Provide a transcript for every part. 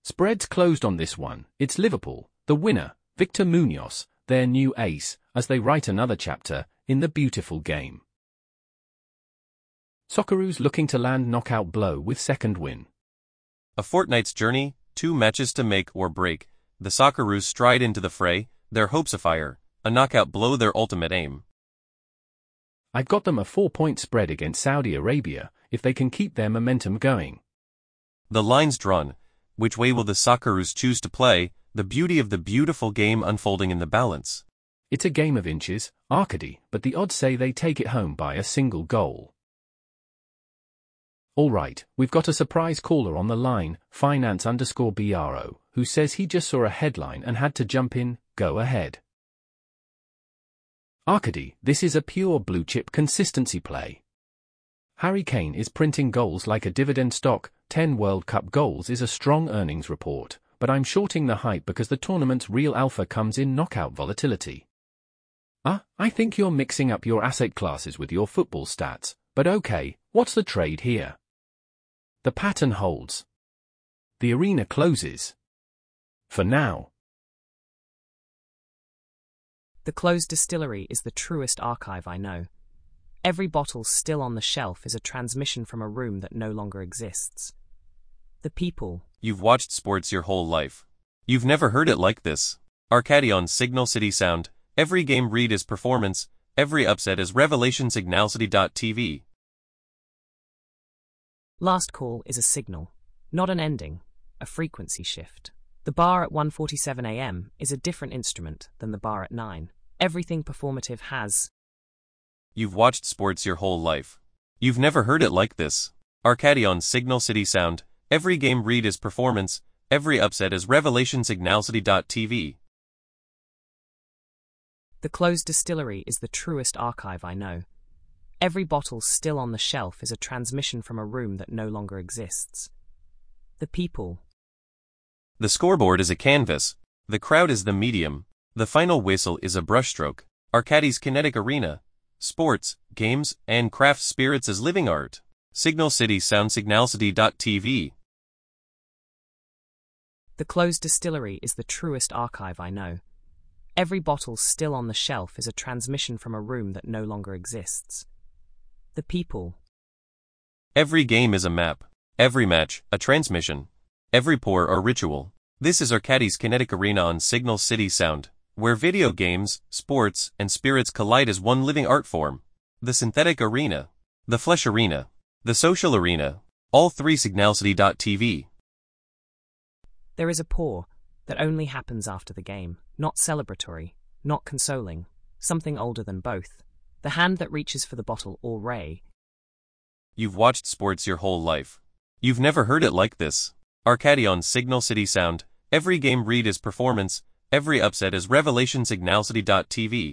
Spreads closed on this one. It's Liverpool, the winner, Victor Munoz, their new ace, as they write another chapter in the beautiful game. Socceroos looking to land knockout blow with second win. A fortnight's journey, 2 matches to make or break. The Socceroos stride into the fray, their hopes afire, a knockout blow their ultimate aim. I've got them a 4-point spread against Saudi Arabia, if they can keep their momentum going. The line's drawn. Which way will the Socceroos choose to play? The beauty of the beautiful game unfolding in the balance. It's a game of inches, Arcady, but the odds say they take it home by a single goal. Alright, we've got a surprise caller on the line, finance_BRO, who says he just saw a headline and had to jump in. Go ahead. Arcady, this is a pure blue-chip consistency play. Harry Kane is printing goals like a dividend stock. 10 World Cup goals is a strong earnings report, but I'm shorting the hype because the tournament's real alpha comes in knockout volatility. I think you're mixing up your asset classes with your football stats, but okay, what's the trade here? The pattern holds. The arena closes. For now. The closed distillery is the truest archive I know. Every bottle still on the shelf is a transmission from a room that no longer exists. The people. You've watched sports your whole life. You've never heard it like this. Arcady on Signal City Sound. Every game read is performance, every upset is revelation. Signalcity.tv. Last call is a signal, not an ending, a frequency shift. The bar at 1:47 a.m. is a different instrument than the bar at 9. Everything performative has. You've watched sports your whole life. You've never heard it like this. Arcady on Signal City Sound. Every game read is performance, every upset is revelation. Signalcity.tv. The closed distillery is the truest archive I know. Every bottle still on the shelf is a transmission from a room that no longer exists. The people. The scoreboard is a canvas. The crowd is the medium. The final whistle is a brushstroke. Arcady's kinetic arena. Sports, games, and craft spirits as living art. Signal City Sound. Signalcity.tv. The closed distillery is the truest archive I know. Every bottle still on the shelf is a transmission from a room that no longer exists. The people. Every game is a map. Every match, a transmission. Every pour a ritual. This is Arcady's kinetic arena on Signal City Sound, where video games, sports, and spirits collide as one living art form. The synthetic arena. The flesh arena. The social arena. All three. Signalcity.tv. There is a pour that only happens after the game, not celebratory, not consoling, something older than both. The hand that reaches for the bottle or ray. You've watched sports your whole life. You've never heard it like this. Arcady on Signal City Sound. Every game read is performance, every upset is revelation. Signalcity.tv.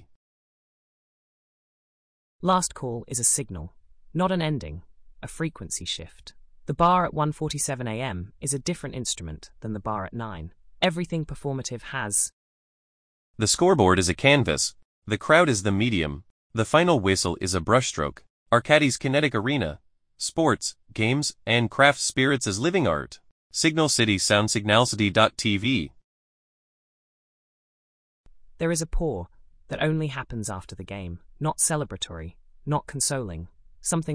Last call is a signal, not an ending, a frequency shift. The bar at 1:47 a.m. is a different instrument than the bar at 9. Everything performative has. The scoreboard is a canvas. The crowd is the medium. The final whistle is a brushstroke. Arcady's kinetic arena. Sports, games, and craft spirits as living art. Signal City Sound. Signalcity.tv. There is a pour that only happens after the game, not celebratory, not consoling, something